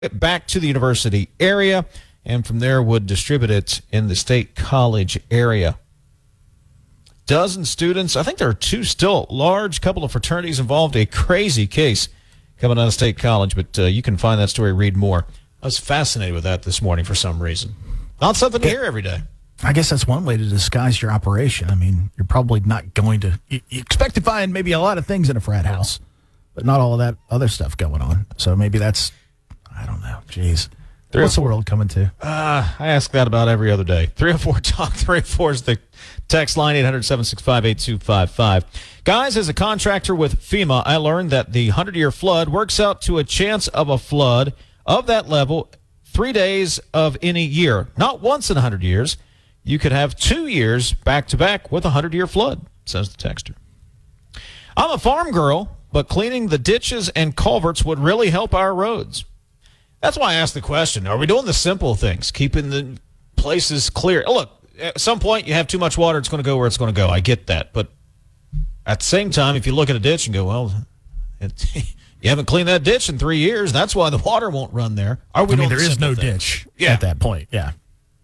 it back to the university area, and from there would distribute it in the state college area. Dozen students, I think there are two still, large couple of fraternities involved, a crazy case coming out of State College, but you can find that story, read more. I was fascinated with that this morning for some reason. Not something to hear every day. I guess that's one way to disguise your operation. I mean, you're probably not going to... You expect to find maybe a lot of things in a frat house, but not all of that other stuff going on. So maybe that's... I don't know. Jeez. What's the world coming to? I ask that about every other day. 304-TALK. 304 is the text line, 800-765-8255. Guys, as a contractor with FEMA, I learned that the 100-year flood works out to a chance of a flood of that level 3 days of any year. Not once in 100 years. You could have 2 years back-to-back with a 100-year flood, says the texter. I'm a farm girl, but cleaning the ditches and culverts would really help our roads. That's why I asked the question. Are we doing the simple things, keeping the places clear? Look, at some point you have too much water, it's going to go where it's going to go. I get that. But at the same time, if you look at a ditch and go, well, you haven't cleaned that ditch in 3 years, that's why the water won't run there. Are we doing there is no ditch at that point, yeah.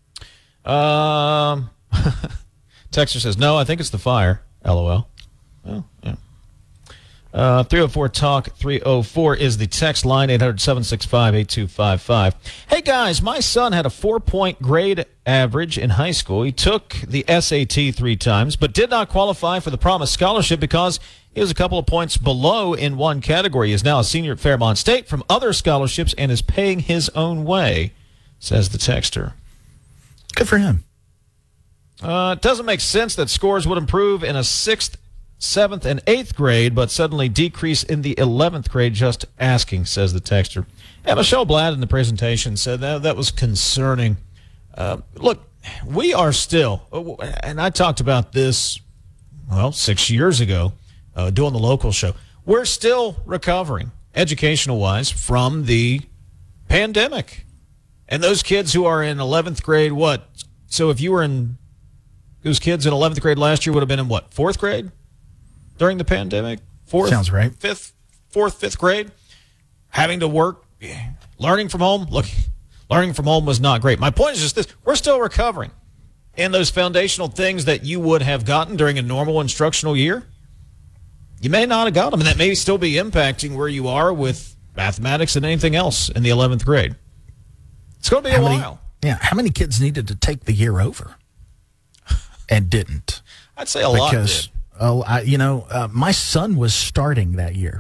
Texter says, no, I think it's the fire. LOL. Well, yeah. 304-TALK. 304 is the text line, 800-765-8255. Hey, guys, my son had a 4-point grade average in high school. He took the SAT 3 times, but did not qualify for the promised scholarship because he was a couple of points below in one category. He is now a senior at Fairmont State from other scholarships and is paying his own way, says the texter. Good for him. It doesn't make sense that scores would improve in a 6th, 7th, and 8th grade, but suddenly decrease in the 11th grade. Just asking, says the texter. Yeah, Michelle Blatt in the presentation said that was concerning. Look, we are still, and I talked about this, 6 years ago, doing the local show. We're still recovering, educational-wise, from the pandemic. And those kids who are in 11th grade, what? So if you were in, those kids in 11th grade last year would have been in what, 4th grade during the pandemic? 4th? Sounds right. 4th, 5th grade? Having to work, learning from home? Look, learning from home was not great. My point is just this. We're still recovering. And those foundational things that you would have gotten during a normal instructional year, you may not have got them. And that may still be impacting where you are with mathematics and anything else in the 11th grade. It's going to be a while. How many kids needed to take the year over and didn't? I'd say a lot did. My son was starting that year,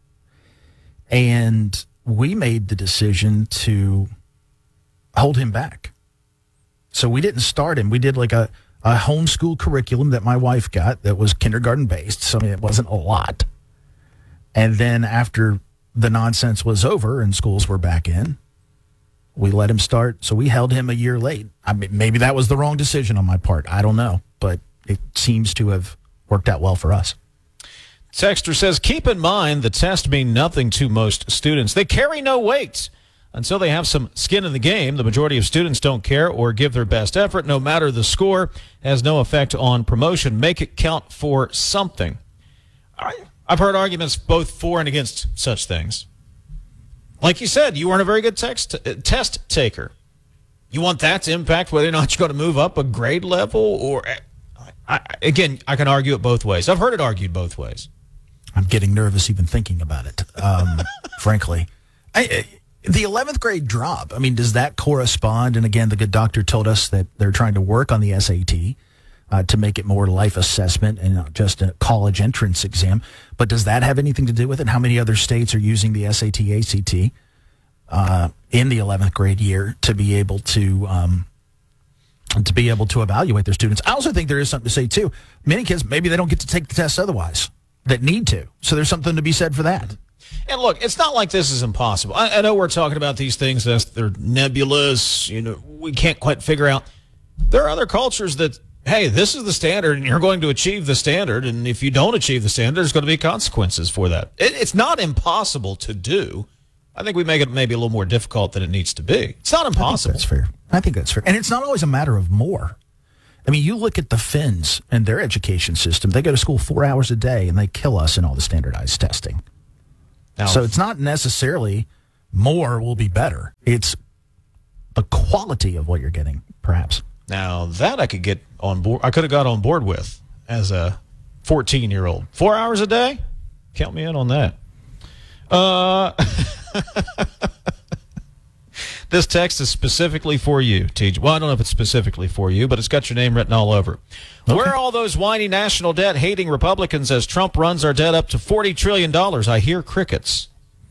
and we made the decision to hold him back. So we didn't start him. We did like a homeschool curriculum that my wife got that was kindergarten-based, so it wasn't a lot. And then after the nonsense was over and schools were back in, we let him start, so we held him a year late. I mean, maybe that was the wrong decision on my part. I don't know, but it seems to have worked out well for us. Texter says, keep in mind the tests mean nothing to most students. They carry no weight. Until they have some skin in the game, the majority of students don't care or give their best effort. No matter the score, has no effect on promotion. Make it count for something. I've heard arguments both for and against such things. Like you said, you weren't a very good test taker. You want that to impact whether or not you're going to move up a grade level? Or I can argue it both ways. I've heard it argued both ways. I'm getting nervous even thinking about it, frankly. The 11th grade drop, I mean, does that correspond? And again, the good doctor told us that they're trying to work on the SAT to make it more life assessment and not just a college entrance exam. But does that have anything to do with it? How many other states are using the SAT, ACT in the 11th grade year to be able to evaluate their students? I also think there is something to say, too. Many kids, maybe they don't get to take the tests otherwise that need to. So there's something to be said for that. And look, it's not like this is impossible. I know we're talking about these things as they're nebulous. We can't quite figure out. There are other cultures that, hey, this is the standard, and you're going to achieve the standard. And if you don't achieve the standard, there's going to be consequences for that. It's not impossible to do. I think we make it maybe a little more difficult than it needs to be. It's not impossible. I think that's fair. And it's not always a matter of more. I mean, you look at the Finns and their education system. They go to school 4 hours a day, and they kill us in all the standardized testing. Now, so it's not necessarily more will be better. It's the quality of what you're getting, perhaps. Now, that I could get on board. I could have got on board with as a 14-year-old. 4 hours a day? Count me in on that. This text is specifically for you, TJ. Well, I don't know if it's specifically for you, but it's got your name written all over. Okay. Where are all those whiny national debt-hating Republicans as Trump runs our debt up to $40 trillion? I hear crickets.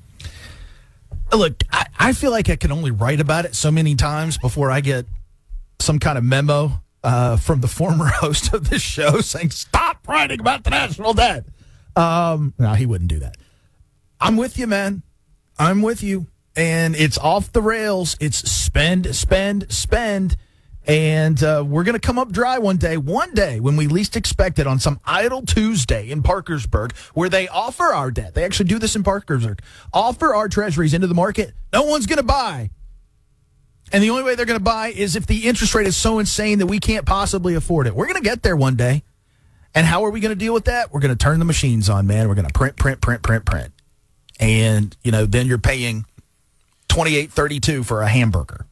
Look, I feel like I can only write about it so many times before I get some kind of memo from the former host of this show saying, stop writing about the national debt. No, he wouldn't do that. I'm with you, man. I'm with you. And it's off the rails. It's spend, spend, spend. And we're going to come up dry one day when we least expect it, on some idle Tuesday in Parkersburg, where they offer our debt. They actually do this in Parkersburg. Offer our treasuries into the market. No one's going to buy. And the only way they're going to buy is if the interest rate is so insane that we can't possibly afford it. We're going to get there one day. And how are we going to deal with that? We're going to turn the machines on, man. We're going to print. And, then you're paying $28.32 for a hamburger.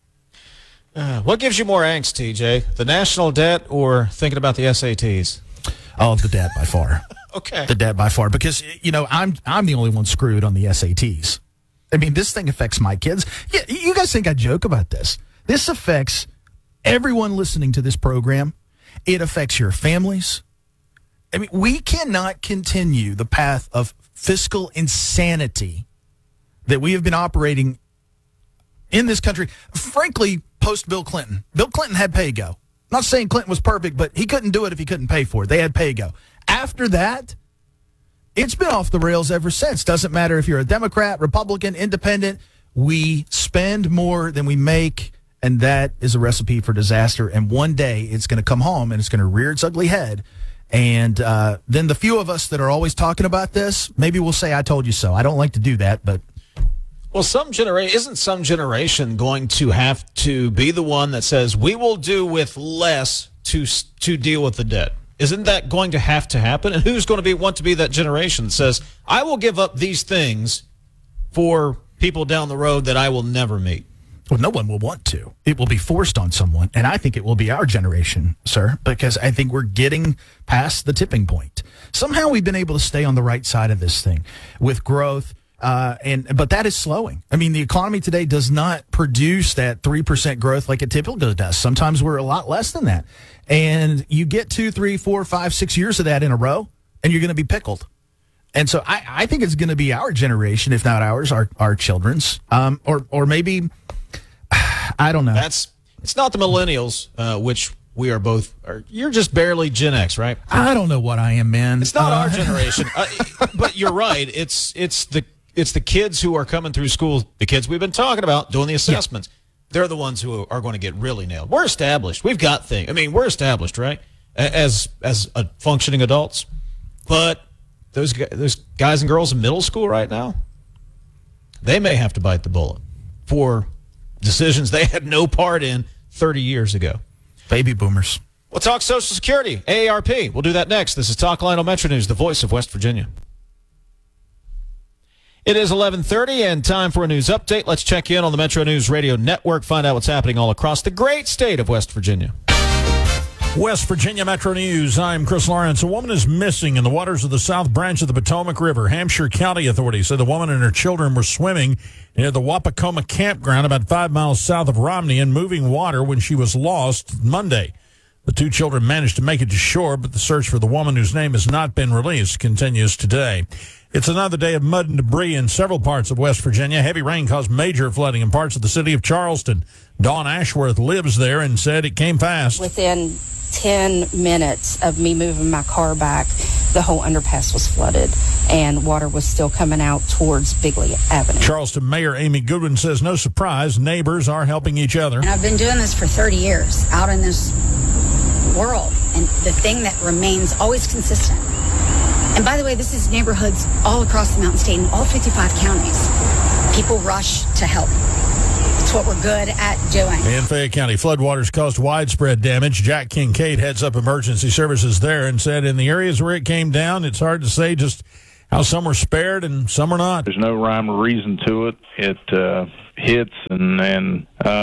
What gives you more angst, TJ? The national debt or thinking about the SATs? Oh, the debt by far. Okay. The debt by far. Because, I'm the only one screwed on the SATs. I mean, this thing affects my kids. Yeah, you guys think I joke about this. This affects everyone listening to this program. It affects your families. I mean, we cannot continue the path of fiscal insanity that we have been operating in this country, frankly, post Bill Clinton. Bill Clinton had pay-go. Not saying Clinton was perfect, but he couldn't do it if he couldn't pay for it. They had pay-go. After that, it's been off the rails ever since. Doesn't matter if you're a Democrat, Republican, Independent. We spend more than we make, and that is a recipe for disaster. And one day it's going to come home, and it's going to rear its ugly head. And then the few of us that are always talking about this, maybe we'll say, I told you so. I don't like to do that, but... Well, isn't some generation going to have to be the one that says, we will do with less to deal with the debt? Isn't that going to have to happen? And who's going to want to be that generation that says, I will give up these things for people down the road that I will never meet? Well, no one will want to. It will be forced on someone, and I think it will be our generation, sir, because I think we're getting past the tipping point. Somehow we've been able to stay on the right side of this thing with growth, but that is slowing. I mean, the economy today does not produce that 3% growth like it typically does. Sometimes we're a lot less than that. And you get 2, 3, 4, 5, 6 years of that in a row, and you're going to be pickled. And so I think it's going to be our generation, if not ours, our children's, or maybe... I don't know. It's not the millennials, which we are both. You're just barely Gen X, right? I don't know what I am, man. It's not our generation, but you're right. It's the kids who are coming through school, the kids we've been talking about doing the assessments. Yeah. They're the ones who are going to get really nailed. We're established. We've got things. I mean, we're established, right? As functioning adults, but those guys and girls in middle school right now, they may have to bite the bullet for decisions they had no part in 30 years ago. Baby boomers. We'll talk Social Security, AARP. We'll do that next. This is Talk Lionel Metro News, the voice of West Virginia. It is 11:30 and time for a news update. Let's check in on the Metro News Radio Network, find out what's happening all across the great state of West Virginia. West Virginia Metro News. I'm Chris Lawrence. A woman is missing in the waters of the South Branch of the Potomac River. Hampshire County authorities say the woman and her children were swimming near the Wapakoma campground about 5 miles south of Romney in moving water when she was lost Monday. The 2 children managed to make it to shore, but the search for the woman, whose name has not been released, continues today. It's another day of mud and debris in several parts of West Virginia. Heavy rain caused major flooding in parts of the city of Charleston. Dawn Ashworth lives there and said it came fast. Within 10 minutes of me moving my car back, the whole underpass was flooded and water was still coming out towards Bigley Avenue. Charleston Mayor Amy Goodwin says no surprise, neighbors are helping each other. And I've been doing this for 30 years out in this world, and the thing that remains always consistent. And by the way, this is neighborhoods all across the Mountain State in all 55 counties. People rush to help. It's what we're good at doing. In Fayette County, floodwaters caused widespread damage. Jack Kincaid heads up emergency services there and said in the areas where it came down, it's hard to say just how some were spared and some were not. There's no rhyme or reason to it. It hits and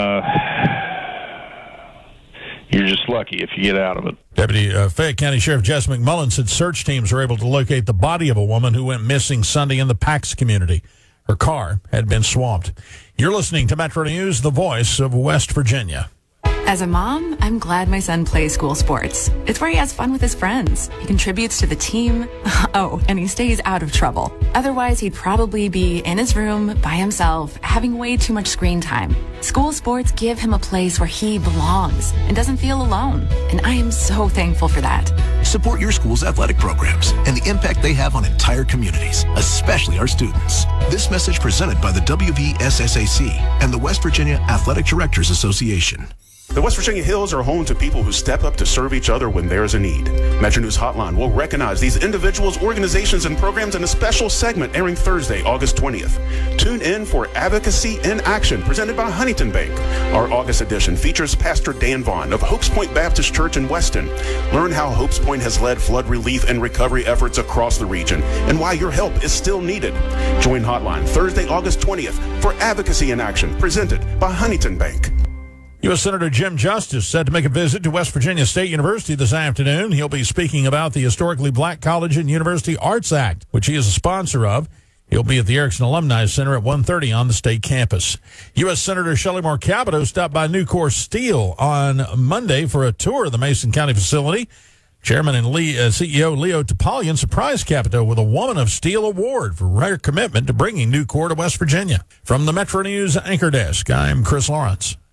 you're just lucky if you get out of it. Deputy Fayette County Sheriff Jess McMullen said search teams were able to locate the body of a woman who went missing Sunday in the Pax community. Her car had been swamped. You're listening to Metro News, the voice of West Virginia. As a mom, I'm glad my son plays school sports. It's where he has fun with his friends. He contributes to the team. Oh, and he stays out of trouble. Otherwise, he'd probably be in his room by himself, having way too much screen time. School sports give him a place where he belongs and doesn't feel alone. And I am so thankful for that. Support your school's athletic programs and the impact they have on entire communities, especially our students. This message presented by the WVSSAC and the West Virginia Athletic Directors Association. The West Virginia Hills are home to people who step up to serve each other when there's a need. Metro News Hotline will recognize these individuals, organizations, and programs in a special segment airing Thursday, August 20th. Tune in for Advocacy in Action, presented by Huntington Bank. Our August edition features Pastor Dan Vaughn of Hopes Point Baptist Church in Weston. Learn how Hopes Point has led flood relief and recovery efforts across the region and why your help is still needed. Join Hotline Thursday, August 20th for Advocacy in Action, presented by Huntington Bank. U.S. Senator Jim Justice set to make a visit to West Virginia State University this afternoon. He'll be speaking about the Historically Black College and University Arts Act, which he is a sponsor of. He'll be at the Erickson Alumni Center at 1:30 on the state campus. U.S. Senator Shelley Moore Capito stopped by Nucor Steel on Monday for a tour of the Mason County facility. Chairman and CEO Leo Topalian surprised Capito with a Woman of Steel award for her commitment to bringing Nucor to West Virginia. From the Metro News Anchor Desk, I'm Chris Lawrence.